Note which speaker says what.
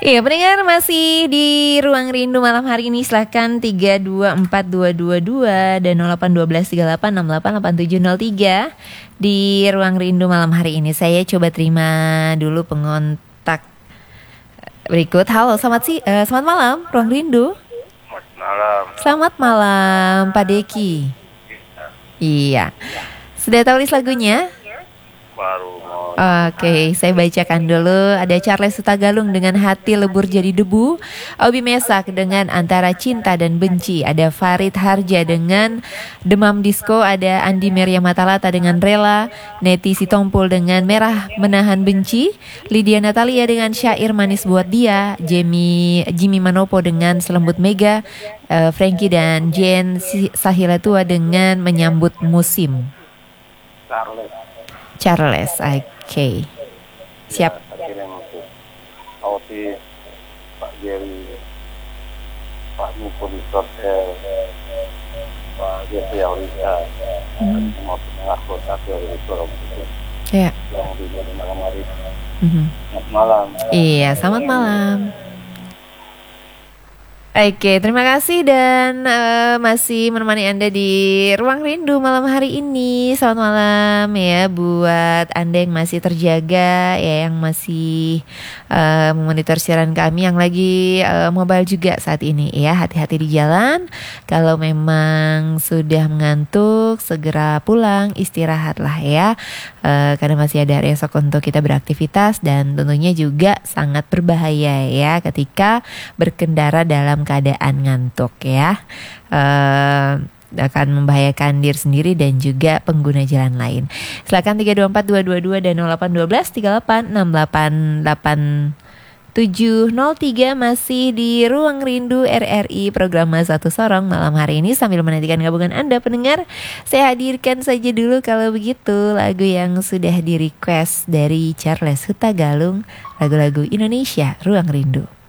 Speaker 1: Iya, pendengar masih di Ruang Rindu malam hari ini. Silakan 324222 dan 081238688703 di Ruang Rindu malam hari ini. Saya coba terima dulu pengontak berikut. Halo, selamat malam, Ruang Rindu.
Speaker 2: Selamat malam.
Speaker 1: Selamat malam, Pak Deki. Iya. Sudah tahu list lagunya?
Speaker 2: Baru mau.
Speaker 1: Oke, saya bacakan dulu. Ada Charles Sutagalung dengan Hati Lebur Jadi Debu, Obi Mesak dengan Antara Cinta dan Benci, ada Farid Harja dengan Demam Disco, ada Andi Meria Matalata dengan Rela, Neti Sitompul dengan Merah Menahan Benci, Lydia Natalia dengan Syair Manis Buat Dia, Jimmy Manopo dengan Selembut Mega, Frankie dan Jen Sahila Tua dengan Menyambut Musim. Charles, oke. Siap.
Speaker 2: Autis, Pak Jerry, Pak Muko di Sortel, Pak Jeffrey Aurika, semua pendengar kota dari Surabaya.
Speaker 1: Ya.
Speaker 2: Yang di malam hari.
Speaker 1: Selamat
Speaker 2: malam.
Speaker 1: Iya, selamat malam. Oke, terima kasih dan masih menemani Anda di Ruang Rindu malam hari ini. Selamat malam ya buat Anda yang masih terjaga ya, yang masih memonitor siaran kami, yang lagi mobile juga saat ini ya. Hati-hati di jalan. Kalau memang sudah mengantuk, segera pulang, istirahatlah ya. Karena masih ada esok untuk kita beraktivitas, dan tentunya juga sangat berbahaya ya ketika berkendara dalam keadaan ngantuk ya. Akan membahayakan diri sendiri dan juga pengguna jalan lain. Silakan 324222 dan 08123888 masih di Ruang Rindu RRI program Satu Sorong malam hari ini. Sambil menantikan gabungan Anda pendengar, saya hadirkan saja dulu kalau begitu lagu yang sudah di request dari Charles Hutagalung, lagu-lagu Indonesia Ruang Rindu.